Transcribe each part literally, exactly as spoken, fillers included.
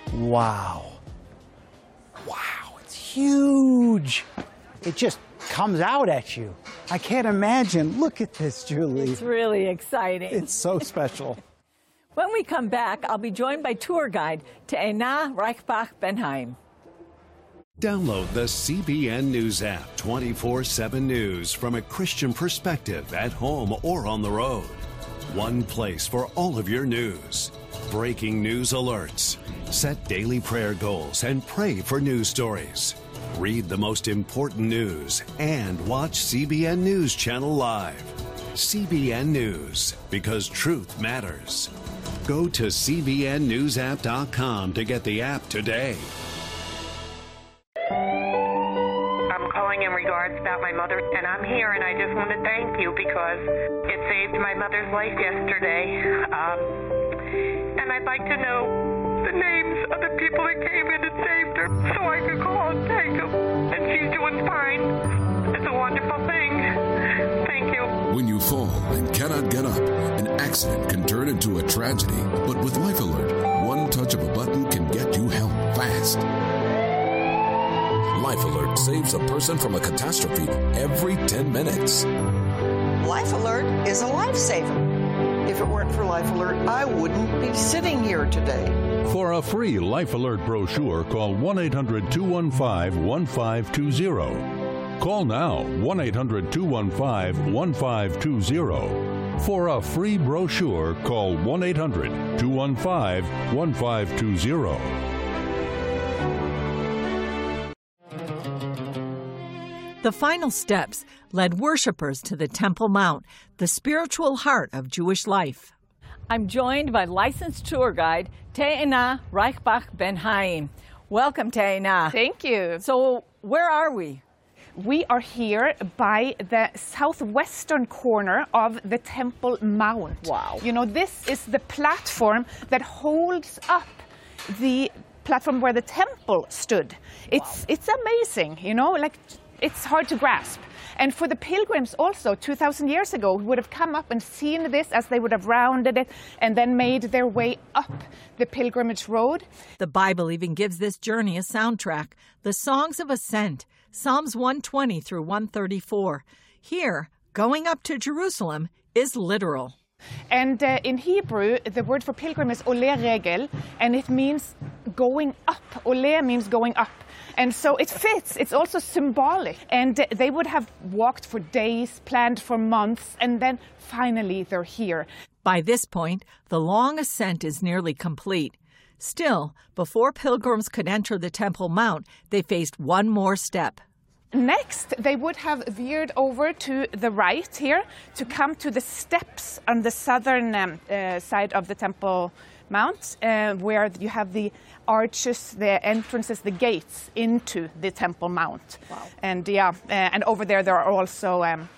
Wow. Wow, it's huge. It just comes out at you. I can't imagine. Look at this, Julie. It's really exciting. It's so special. When we come back, I'll be joined by tour guide Te'ena Reichbach Benheim. Download the C B N News app, twenty-four seven News, from a Christian perspective at home or on the road. One place for all of your news. Breaking news alerts. Set daily prayer goals and pray for news stories. Read the most important news and watch C B N News Channel live. C B N News, because truth matters. Go to C B N news app dot com to get the app today. I'm calling in regards about my mother, and I'm here, and I just want to thank you because it saved my mother's life yesterday. Um, and I'd like to know the names of the people that came in and saved her so I could call and thank them. And she's doing fine. It's a wonderful thing. Thank you. When you fall and cannot get up, an accident can turn into a tragedy. But with Life Alert, one touch of a button can get you help fast. Life Alert saves a person from a catastrophe every ten minutes. Life Alert is a lifesaver. If it weren't for Life Alert, I wouldn't be sitting here today. For a free Life Alert brochure, call one eight hundred two one five one five two zero. Call now, one eight hundred two one five one five two zero. For a free brochure, call one eight hundred two one five one five two zero. The final steps led worshipers to the Temple Mount, the spiritual heart of Jewish life. I'm joined by licensed tour guide Te'ena Reichbach Benheim. Welcome, Te'ena. Thank you. So, where are we? We are here by the southwestern corner of the Temple Mount. Wow. You know, this is the platform that holds up the platform where the temple stood. It's, wow. It's amazing, you know, like it's hard to grasp. And for the pilgrims also, two thousand years ago, who would have come up and seen this as they would have rounded it and then made their way up the pilgrimage road. The Bible even gives this journey a soundtrack, the Songs of Ascent, Psalms one twenty through one thirty-four. Here, going up to Jerusalem is literal. And uh, in Hebrew, the word for pilgrim is ole regel, and it means going up. Ole means going up. And so it fits. It's also symbolic. And uh, they would have walked for days, planned for months, and then finally they're here. By this point, the long ascent is nearly complete. Still, before pilgrims could enter the Temple Mount, they faced one more step. Next, they would have veered over to the right here to come to the steps on the southern um, uh, side of the Temple Mount, uh, where you have the arches, the entrances, the gates into the Temple Mount. Wow. And yeah, uh, and over there there are also um,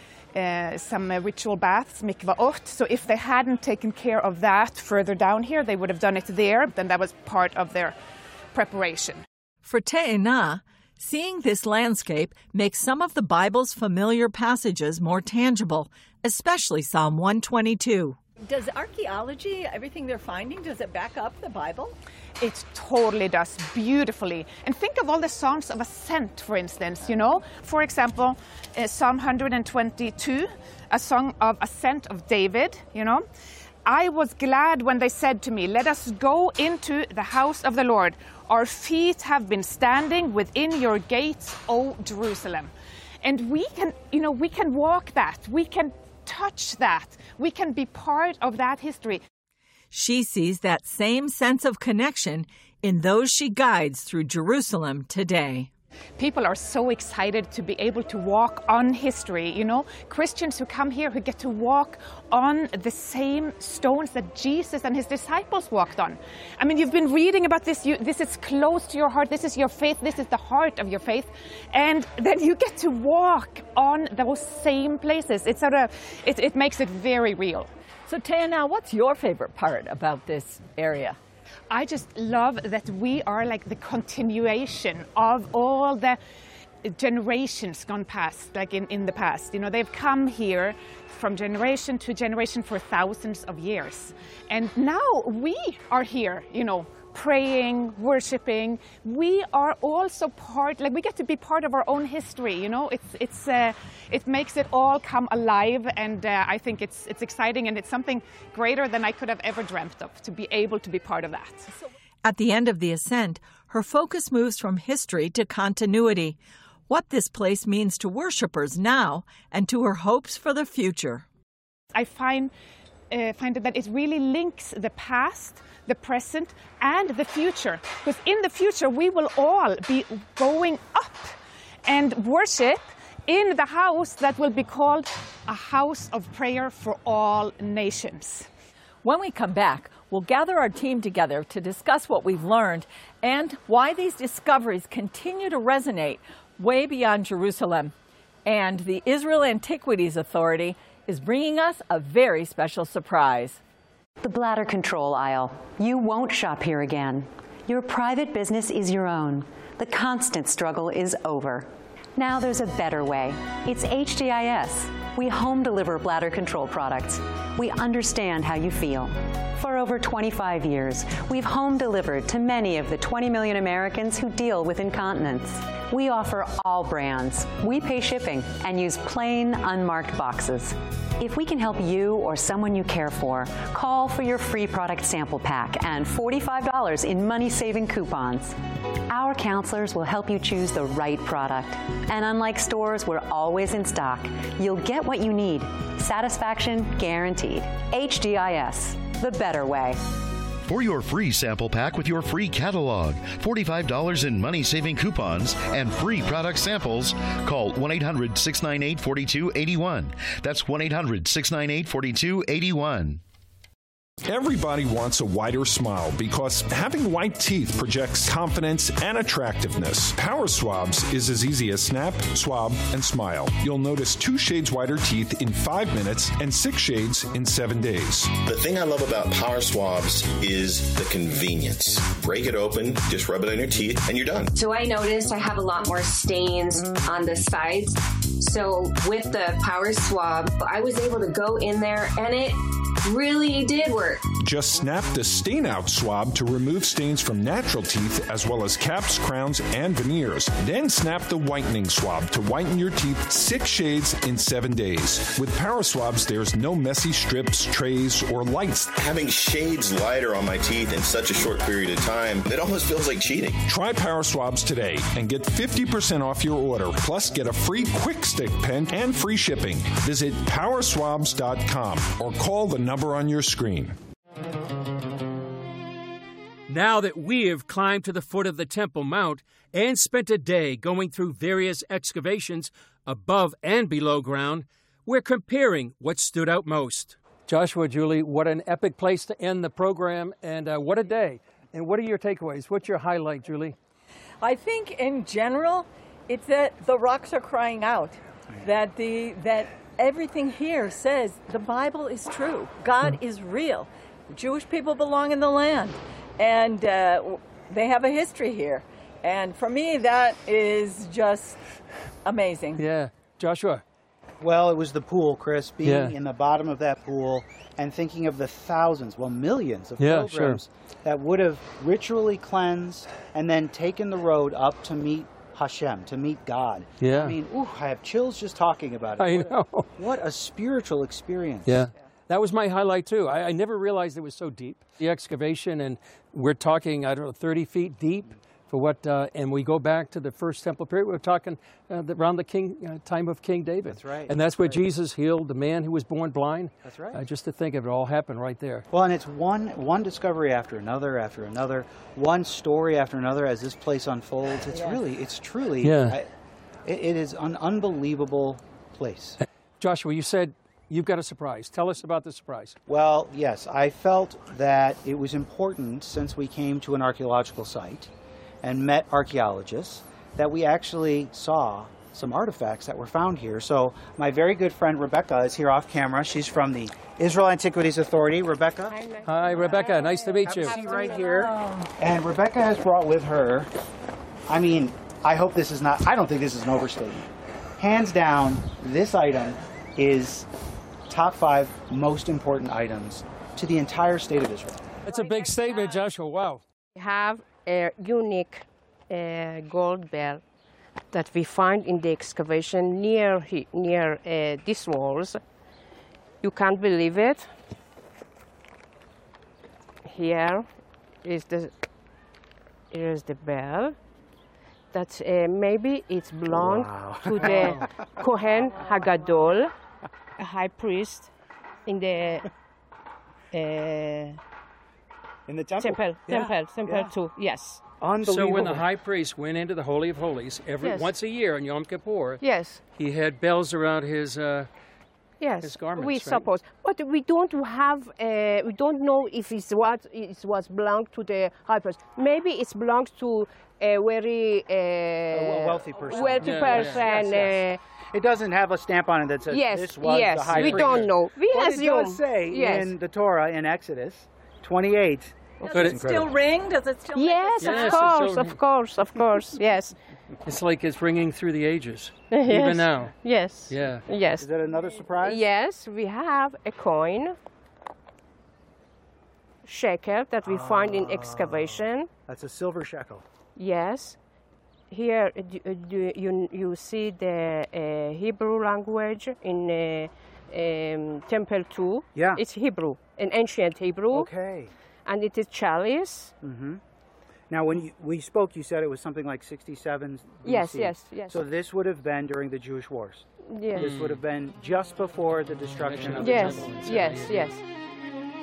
uh, some uh, ritual baths, mikvaot. So if they hadn't taken care of that further down here, they would have done it there. Then that was part of their preparation. For Te'ena, seeing this landscape makes some of the Bible's familiar passages more tangible, especially Psalm one twenty-two. Does archaeology, everything they're finding, does it back up the Bible? It totally does, beautifully. And think of all the Psalms of Ascent, for instance, you know. For example, uh, Psalm one twenty-two, a song of ascent of David, you know. I was glad when they said to me, let us go into the house of the Lord. Our feet have been standing within your gates, O Jerusalem. And we can, you know, we can walk that. We can touch that. We can be part of that history. She sees that same sense of connection in those she guides through Jerusalem today. People are so excited to be able to walk on history, you know. Christians who come here who get to walk on the same stones that Jesus and his disciples walked on. I mean, you've been reading about this. You, this is close to your heart. This is your faith. This is the heart of your faith. And then you get to walk on those same places. It's sort of, it, it makes it very real. So Te'ena, what's your favorite part about this area? I just love that we are like the continuation of all the generations gone past, like in, in the past. You know, they've come here from generation to generation for thousands of years. And now we are here, you know, praying, worshiping, we are also part, like we get to be part of our own history, you know, it's, it's, uh, it makes it all come alive, and uh, I think it's, it's exciting, and it's something greater than I could have ever dreamt of, to be able to be part of that. At the end of the ascent, her focus moves from history to continuity, what this place means to worshipers now and to her hopes for the future. I find, uh, find that it really links the past, the present, and the future. Because in the future, we will all be going up and worship in the house that will be called a house of prayer for all nations. When we come back, we'll gather our team together to discuss what we've learned and why these discoveries continue to resonate way beyond Jerusalem. And the Israel Antiquities Authority is bringing us a very special surprise. The bladder control aisle. You won't shop here again. Your private business is your own. The constant struggle is over. Now there's a better way. It's H D I S. We home deliver bladder control products. We understand how you feel. For over twenty-five years, we've home delivered to many of the twenty million Americans who deal with incontinence. We offer all brands. We pay shipping and use plain, unmarked boxes. If we can help you or someone you care for, call for your free product sample pack and forty-five dollars in money-saving coupons. Our counselors will help you choose the right product. And unlike stores, we're always in stock. You'll get what you need. Satisfaction guaranteed. H D I S, the better way. For your free sample pack with your free catalog, forty-five dollars in money-saving coupons, and free product samples, call one eight hundred, six nine eight, four two eight one. That's one eight hundred, six nine eight, four two eight one. Everybody wants a whiter smile because having white teeth projects confidence and attractiveness. Power Swabs is as easy as snap, swab, and smile. You'll notice two shades whiter teeth in five minutes and six shades in seven days. The thing I love about Power Swabs is the convenience. Break it open, just rub it on your teeth, and you're done. So I noticed I have a lot more stains on the sides. So with the Power Swab, I was able to go in there, and it really did work. Just snap the stain out swab to remove stains from natural teeth as well as caps, crowns, and veneers. Then snap the whitening swab to whiten your teeth six shades in seven days. With Power Swabs, there's no messy strips, trays, or lights. Having shades lighter on my teeth in such a short period of time, it almost feels like cheating. Try Power Swabs today and get fifty percent off your order. Plus, get a free Quick Stick pen and free shipping. Visit power swabs dot com or call the number on your screen. Now that we have climbed to the foot of the Temple Mount and spent a day going through various excavations above and below ground, we're comparing what stood out most. Joshua, Julie, what an epic place to end the program, and uh, what a day. And what are your takeaways? What's your highlight, Julie? I think in general, it's that the rocks are crying out, that the that everything here says the Bible is true. God is real. Jewish people belong in the land, and uh, they have a history here. And for me, that is just amazing. Yeah. Joshua? Well, it was the pool, Chris, being yeah. in the bottom of that pool and thinking of the thousands, well, millions of yeah, pilgrims sure. that would have ritually cleansed and then taken the road up to meet Hashem, to meet God. Yeah. I mean, ooh, I have chills just talking about it. I what know. A, what a spiritual experience. Yeah. That was my highlight, too. I, I never realized it was so deep. The excavation, and we're talking, I don't know, thirty feet deep for what, uh, and we go back to the first temple period. We're talking uh, the, around the king uh, time of King David. That's right. And that's, that's where right. Jesus healed the man who was born blind. That's right. Uh, just to think of it all happened right there. Well, and it's one one discovery after another, after another, one story after another as this place unfolds. It's yeah. really, it's truly, yeah. I, it, it is an unbelievable place. Joshua, you said you've got a surprise. Tell us about the surprise. Well, yes, I felt that it was important, since we came to an archaeological site and met archaeologists, that we actually saw some artifacts that were found here. So my very good friend Rebecca is here off camera. She's from the Israel Antiquities Authority. Rebecca. Hi, Hi Rebecca. Nice to meet you. She's right here. And Rebecca has brought with her, I mean, I hope this is not, I don't think this is an overstatement. Hands down, this item is top five most important items to the entire state of Israel. That's a big statement, Joshua. Wow. We have a unique uh, gold bell that we find in the excavation near he, near uh, these walls. You can't believe it. Here is the here is the bell. That uh, maybe it's belonged Wow. to the Kohen Hagadol, a high priest in the uh, in the temple. Temple, Yeah, temple, temple yeah. too. Yes. So when the high priest went into the Holy of Holies every Yes. once a year on Yom Kippur, Yes. he had bells around his uh, Yes, his garments, we right? suppose, but we don't have, uh, we don't know if it's what it was belonged to the high priest. Maybe it belongs to a very uh, A wealthy person. Wealthy Yeah, yeah, person. yes, yes. uh, It doesn't have a stamp on it that says Yes, this was yes, the high we priest. don't know. We But it assume. does say Yes. in the Torah in Exodus twenty-eight. Does That's it still incredible. ring? Does it still? Yes, Yes, of it's course, so- of course, of course. Yes. It's like it's ringing through the ages, Yes. even now. Yes. Yeah. Yes. Is that another surprise? Yes, we have a coin, shekel, that we find in excavation. That's a silver shekel. Yes. Here uh, do- uh, do you, you see the uh, Hebrew language in uh, um, Temple two. Yeah. It's Hebrew, an ancient Hebrew. Okay. And it is chalice. Mm-hmm. Now, when you, we spoke, you said it was something like sixty-seven B C. Yes, yes, yes. So this would have been during the Jewish Wars. Yes. This would have been just before the destruction of the Yes, temple. yes, yes.